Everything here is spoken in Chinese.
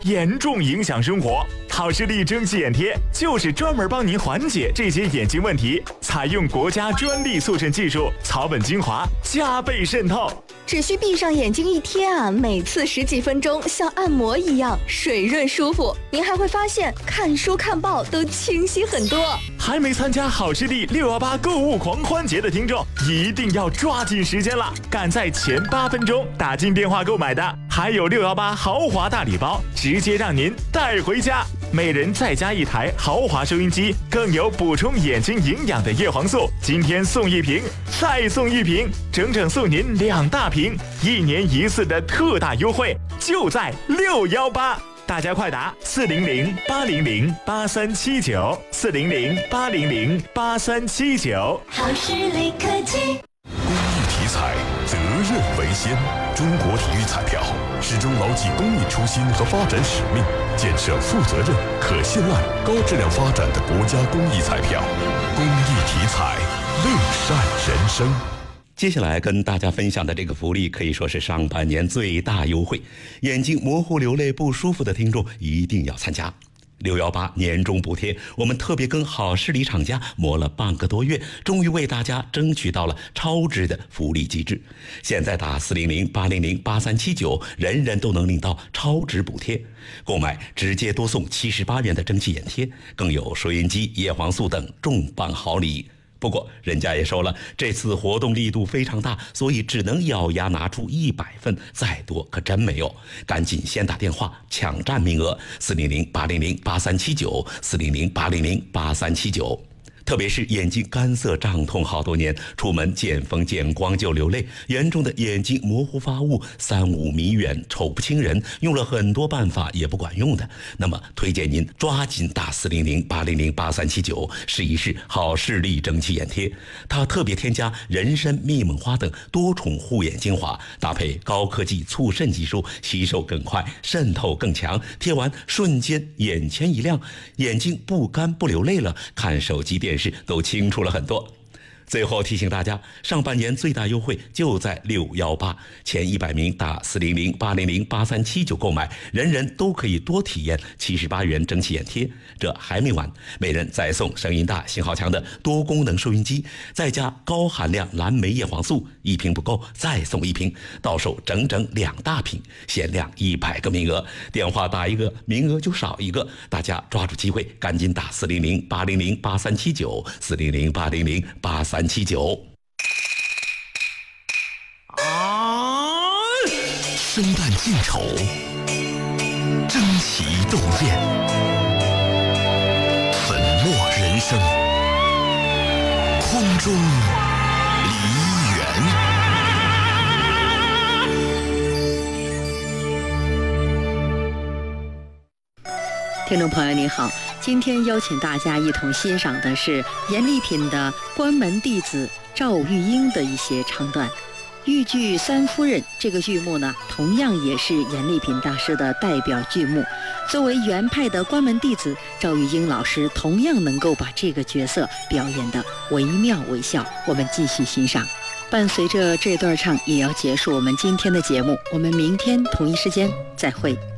严重影响生活。好视力蒸汽眼贴就是专门帮您缓解这些眼睛问题，采用国家专利速渗技术，草本精华加倍渗透。 只需闭上眼睛一贴啊，每次10几分钟，像按摩一样水润舒服。您还会发现看书看报都清晰很多。 还没参加好视力618购物狂欢节的听众，一定要抓紧时间了！赶在前8分钟打进电话购买的，还有618豪华大礼包，直接让您带回家。每人再加1台豪华收音机，更有补充眼睛营养的叶黄素，今天送1瓶，再送1瓶，整整送您2大瓶，1年1次的特大优惠，就在618。大家快打400-800-8379，400-800-8379。 好视力科技。 公益体彩，责任为先。中国体育彩票始终牢记公益初心和发展使命，建设负责任、可信赖、高质量发展的国家公益彩票。公益体彩，乐善人生。 接下来跟大家分享的这个福利可以说是上半年最大优惠，眼睛模糊流泪不舒服的听众一定要参加。618年终补贴，我们特别跟好视力厂家磨了半个多月，终于为大家争取到了超值的福利机制。现在打400-800-8379，人人都能领到超值补贴，购买直接多送78元的蒸汽眼贴，更有收音机、叶黄素等重磅好礼。不过人家也说了，这次活动力度非常大，所以只能咬牙拿出100份，再多可真没有。赶紧先打电话抢占名额，400-800-8379，400-800-8379。特别是眼睛干涩胀痛好多年，出门见风见光就流泪，严重的眼睛模糊发雾、3、5迷远、瞅不清人，用了很多办法也不管用的，那么推荐您抓紧打400-800-8379，试一试好视力蒸汽眼贴。它特别添加人参、蜜蒙花等多重护眼精华，搭配高科技促渗技术，吸收更快，渗透更强，贴完瞬间眼前一亮，眼睛不干不流泪了，看手机电视都清楚了很多。最后提醒大家，上半年最大优惠就在618，前100名打400-800-8379购买，人人都可以多体验78元蒸汽眼贴。这还没完，每人再送声音大、信号强的多功能收音机，再加高含量蓝莓叶黄素，1瓶不够再送1瓶，到手整整2大瓶，限量100个名额，电话打一个名额就少一个，大家抓住机会赶紧打400-800-8379，400-800-8379。 生旦净丑，争奇斗艳，粉墨人生，空中梨园。 听众朋友您好，今天邀请大家一同欣赏的是严丽品的关门弟子赵玉英的一些唱段。豫剧《三夫人》这个剧目呢，同样也是严丽品大师的代表剧目。作为原派的关门弟子，赵玉英老师同样能够把这个角色表演得惟妙惟肖。我们继续欣赏。伴随着这段唱，也要结束我们今天的节目。我们明天同一时间再会。